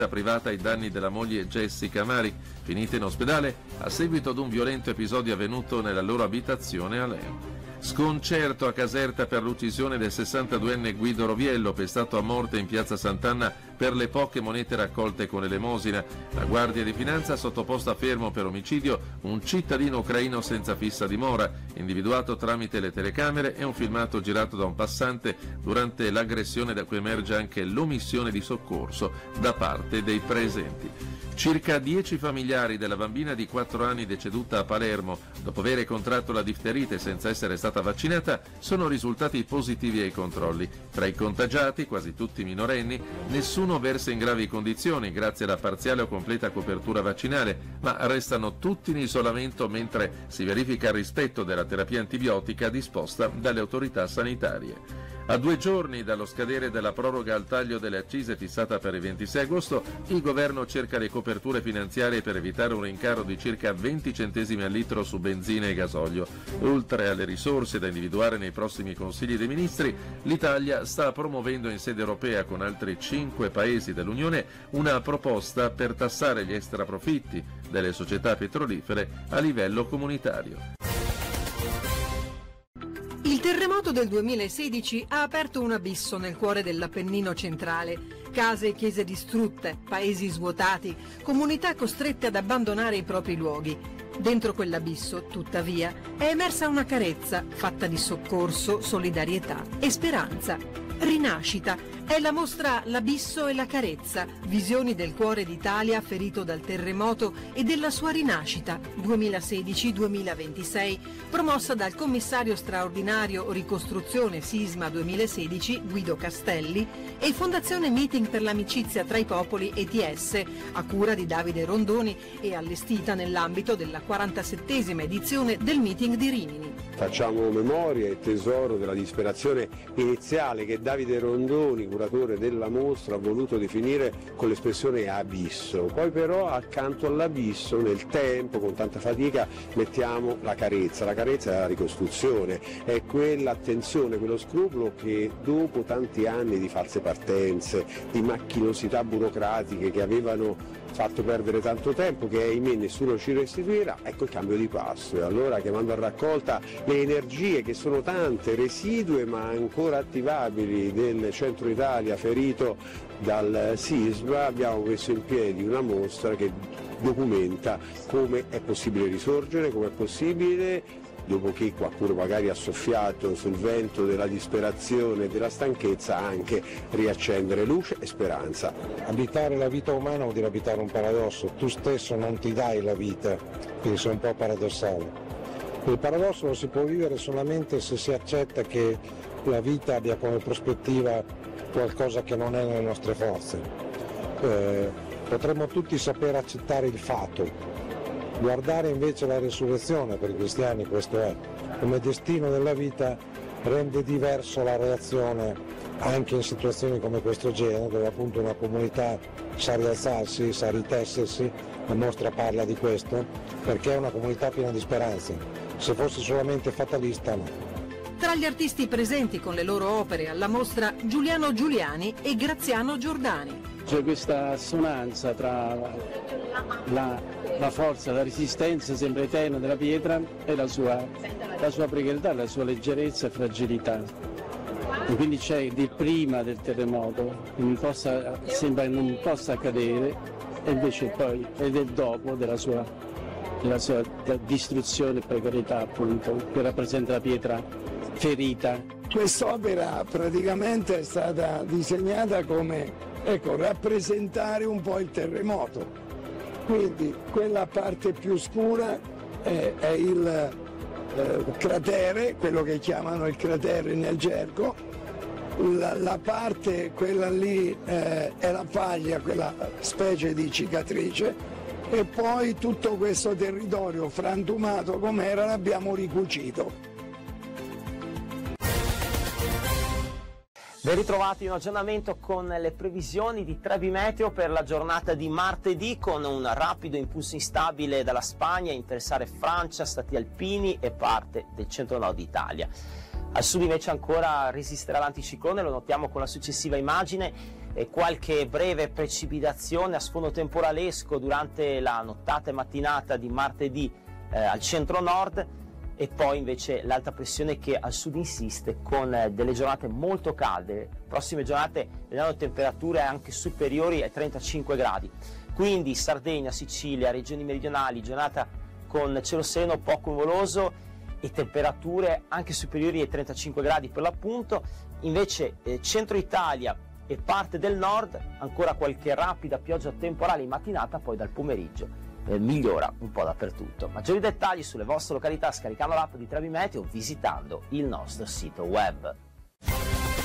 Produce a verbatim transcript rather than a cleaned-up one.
privata ai danni della moglie Jessica Mari, finita in ospedale a seguito ad un violento episodio avvenuto nella loro abitazione a Leo. Sconcerto a Caserta per l'uccisione del sessantaduenne Guido Roviello, pestato a morte in piazza Sant'Anna per le poche monete raccolte con elemosina. La Guardia di Finanza ha sottoposto a fermo per omicidio un cittadino ucraino senza fissa dimora, individuato tramite le telecamere, e un filmato girato da un passante durante l'aggressione, da cui emerge anche l'omissione di soccorso da parte dei presenti. Circa dieci familiari della bambina di quattro anni deceduta a Palermo dopo aver contratto la difterite senza essere stata vaccinata sono risultati positivi ai controlli. Tra i contagiati, quasi tutti minorenni, nessuno versa in gravi condizioni grazie alla parziale o completa copertura vaccinale, ma restano tutti in isolamento mentre si verifica il rispetto della terapia antibiotica disposta dalle autorità sanitarie. A due giorni dallo scadere della proroga al taglio delle accise fissata per il ventisei agosto, il governo cerca le coperture finanziarie per evitare un rincaro di circa venti centesimi al litro su benzina e gasolio. Oltre alle risorse da individuare nei prossimi Consigli dei Ministri, l'Italia sta promuovendo in sede europea con altri cinque paesi dell'Unione una proposta per tassare gli extraprofitti delle società petrolifere a livello comunitario. Il terremoto del duemilasedici ha aperto un abisso nel cuore dell'Appennino centrale. Case e chiese distrutte, paesi svuotati, comunità costrette ad abbandonare i propri luoghi. Dentro quell'abisso, tuttavia, è emersa una carezza fatta di soccorso, solidarietà e speranza. Rinascita è la mostra L'abisso e la carezza, visioni del cuore d'Italia ferito dal terremoto e della sua rinascita duemilasedici duemilaventisei, promossa dal commissario straordinario Ricostruzione Sisma duemilasedici Guido Castelli e Fondazione Meeting per l'amicizia tra i popoli E T S, a cura di Davide Rondoni e allestita nell'ambito della quarantasettesima edizione del Meeting di Rimini. Facciamo memoria e tesoro della disperazione iniziale che Davide Rondoni, curatore della mostra, ha voluto definire con l'espressione abisso. Poi però accanto all'abisso, nel tempo, con tanta fatica, mettiamo la carezza. La carezza è la ricostruzione, è quell'attenzione, quello scrupolo che dopo tanti anni di false partenze, di macchinosità burocratiche che avevano fatto perdere tanto tempo, che ahimè nessuno ci restituirà, ecco il cambio di passo. E allora, chiamando a raccolta le energie che sono tante, residue ma ancora attivabili, del centro Italia ferito dal sisma, abbiamo messo in piedi una mostra che documenta come è possibile risorgere, come è possibile, dopo che qualcuno magari ha soffiato sul vento della disperazione e della stanchezza, anche riaccendere luce e speranza. Abitare la vita umana vuol dire abitare un paradosso: tu stesso non ti dai la vita, quindi sei un po' paradossale. Il paradosso lo si può vivere solamente se si accetta che la vita abbia come prospettiva qualcosa che non è nelle nostre forze. Eh, potremmo tutti saper accettare il fato, guardare invece la resurrezione, per i cristiani questo è, come destino della vita, rende diverso la reazione anche in situazioni come questo genere, dove appunto una comunità sa rialzarsi, sa ritessersi. La mostra parla di questo, perché è una comunità piena di speranza. Se fosse solamente fatalista, no. Tra gli artisti presenti con le loro opere alla mostra, Giuliano Giuliani e Graziano Giordani. C'è questa assonanza tra la, la forza, la resistenza sempre eterna della pietra e la sua, la sua precarietà, la sua leggerezza e fragilità. E quindi c'è del prima del terremoto, che non possa, sembra che non possa accadere, e invece poi è del dopo della sua, della sua distruzione e precarietà, appunto, che rappresenta la pietra ferita. Quest'opera praticamente è stata disegnata come, ecco, rappresentare un po' il terremoto, quindi quella parte più scura è, è il eh, cratere, quello che chiamano il cratere nel gergo, la, la parte, quella lì eh, è la faglia, quella specie di cicatrice, e poi tutto questo territorio frantumato com'era l'abbiamo ricucito. Ben ritrovati in aggiornamento con le previsioni di Trebi Meteo per la giornata di martedì, con un rapido impulso instabile dalla Spagna a interessare Francia, stati alpini e parte del centro-nord Italia. Al sud invece ancora resisterà l'anticiclone, lo notiamo con la successiva immagine. e qualche breve precipitazione a sfondo temporalesco durante la nottata e mattinata di martedì eh, al centro-nord, e poi invece l'alta pressione che al sud insiste con eh, delle giornate molto calde. Prossime giornate vedranno temperature anche superiori ai trentacinque gradi, quindi Sardegna, Sicilia, regioni meridionali, giornata con cielo sereno poco nuvoloso e temperature anche superiori ai trentacinque gradi per l'appunto. Invece eh, centro Italia e parte del nord ancora qualche rapida pioggia temporale in mattinata, poi dal pomeriggio eh, migliora un po' dappertutto. Maggiori dettagli sulle vostre località scaricando l'app di Trebi Meteo, visitando il nostro sito web.